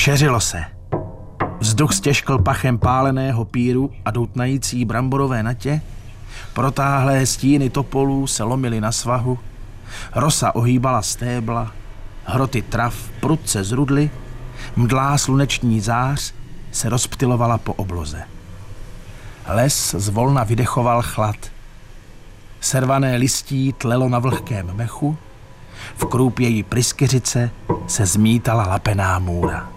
Večeřilo se. Vzduch stěžkl pachem páleného píru a doutnající bramborové natě. Protáhlé stíny topolů se lomily na svahu. Rosa ohýbala stébla, hroty trav prudce zrudly, mdlá sluneční zář se rozptylovala po obloze. Les zvolna vydechoval chlad. Servané listí tlelo na vlhkém mechu, v krůpěji pryskyřice se zmítala lapená můra.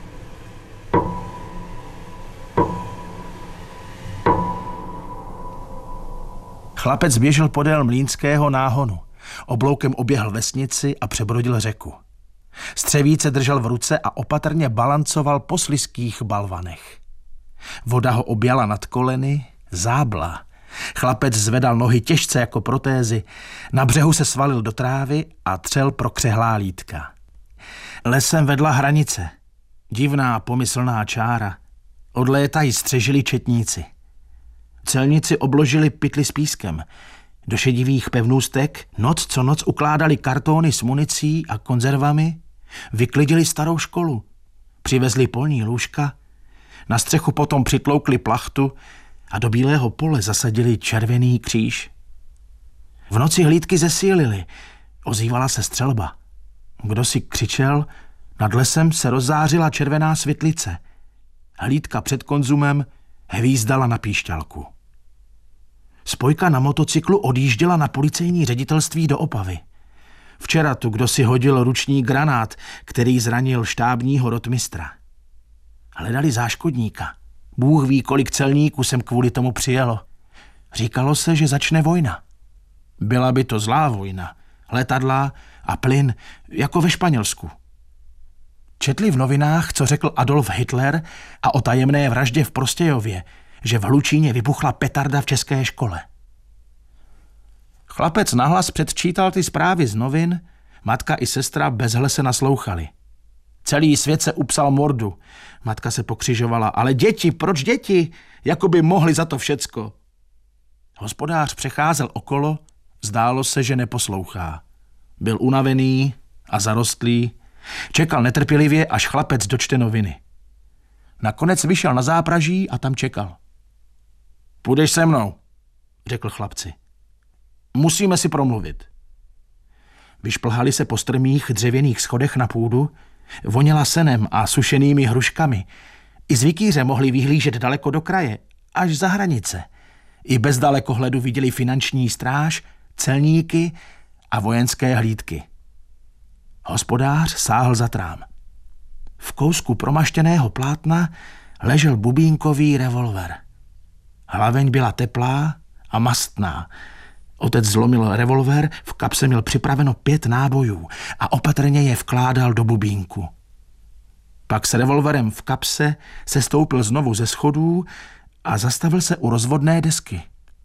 Chlapec běžel podél mlýnského náhonu, obloukem oběhl vesnici a přebrodil řeku. Střevíce držel v ruce a opatrně balancoval po slizkých balvanech. Voda ho objala nad koleny, zábla. Chlapec zvedal nohy těžce jako protézy, na břehu se svalil do trávy a třel prokřehlá lítka. Lesem vedla hranice, divná pomyslná čára. Od léta ji střežili četníci. Celníci obložili pytli s pískem. Do šedivých pevnůstek noc co noc ukládali kartony s municí a konzervami, vyklidili starou školu, přivezli polní lůžka, na střechu potom přitloukli plachtu a do bílého pole zasadili červený kříž. V noci hlídky zesílily, ozývala se střelba. Kdo si křičel, nad lesem se rozzářila červená světlice. Hlídka před konzumem hvízdala na píšťalku. Spojka na motocyklu odjížděla na policejní ředitelství do Opavy. Včera tu kdosi hodil ruční granát, který zranil štábního rotmistra. Hledali záškodníka. Bůh ví, kolik celníků sem kvůli tomu přijelo. Říkalo se, že začne vojna. Byla by to zlá vojna. Letadla a plyn, jako ve Španělsku. Četli v novinách, co řekl Adolf Hitler a o tajemné vraždě v Prostějově, že v Hlučíně vybuchla petarda v české škole. Chlapec nahlas předčítal ty zprávy z novin, matka i sestra bezhle se naslouchali. Celý svět se upsal mordu. Matka se pokřižovala. Ale děti, proč děti? Jako by mohli za to všecko. Hospodář přecházel okolo, zdálo se, že neposlouchá. Byl unavený a zarostlý, čekal netrpělivě, až chlapec dočte noviny. Nakonec vyšel na zápraží a tam čekal. Půjdeš se mnou, řekl chlapci. Musíme si promluvit. Vyšplhali se po strmých dřevěných schodech na půdu, voněla senem a sušenými hruškami. I z vikýře mohli vyhlížet daleko do kraje, až za hranice. I bez dalekohledu viděli finanční stráž, celníky a vojenské hlídky. Hospodář sáhl za trám. V kousku promaštěného plátna ležel bubínkový revolver. Hlaveň byla teplá a mastná. Otec zlomil revolver, v kapse měl připraveno 5 nábojů a opatrně je vkládal do bubínku. Pak s revolverem v kapse sestoupil znovu ze schodů a zastavil se u rozvodné desky.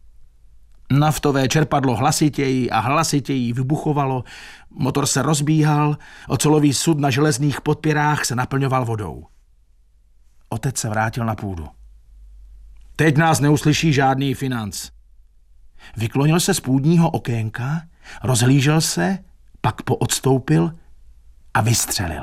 Naftové čerpadlo hlasitěji a hlasitěji vybuchovalo, motor se rozbíhal, ocelový sud na železných podpěrách se naplňoval vodou. Otec se vrátil na půdu. Teď nás neuslyší žádný financ. Vyklonil se z půdního okénka, rozhlížel se, pak poodstoupil a vystřelil.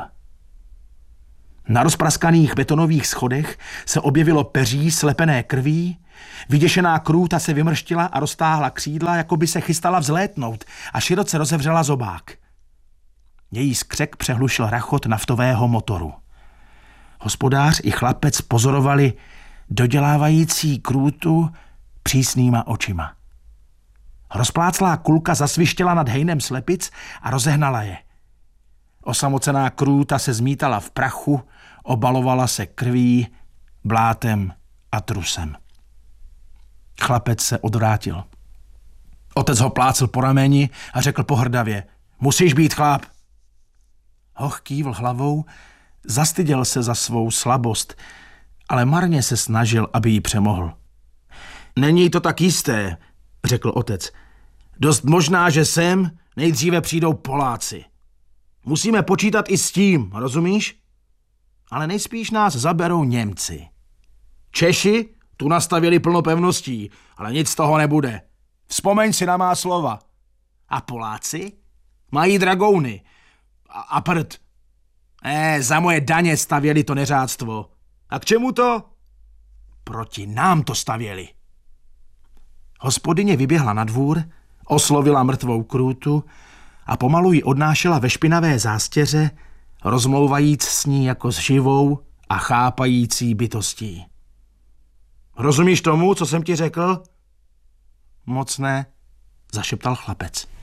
Na rozpraskaných betonových schodech se objevilo peří slepené krví, vyděšená krůta se vymrštila a roztáhla křídla, jako by se chystala vzlétnout a široce rozevřela zobák. Její skřek přehlušil rachot naftového motoru. Hospodář i chlapec pozorovali dodělávající krůtu přísnýma očima. Rozpláclá kulka zasvištěla nad hejnem slepic a rozehnala je. Osamocená krůta se zmítala v prachu, obalovala se krví, blátem a trusem. Chlapec se odvrátil. Otec ho plácl po rameni a řekl pohrdavě: Musíš být chlap. Hoch kývl hlavou, zastyděl se za svou slabost, ale marně se snažil, aby ji přemohl. Není to tak jisté, řekl otec. Dost možná, že sem nejdříve přijdou Poláci. Musíme počítat i s tím, rozumíš? Ale nejspíš nás zaberou Němci. Češi tu nastavili plno pevností, ale nic z toho nebude. Vzpomeň si na má slova. A Poláci? Mají dragouny. A prd. Za moje daně stavěli to neřádstvo. A k čemu to? Proti nám to stavěli. Hospodyně vyběhla na dvůr, oslovila mrtvou krůtu a pomalu ji odnášela ve špinavé zástěře, rozmlouvajíc s ní jako s živou a chápající bytostí. Rozumíš tomu, co jsem ti řekl? Moc ne, zašeptal chlapec.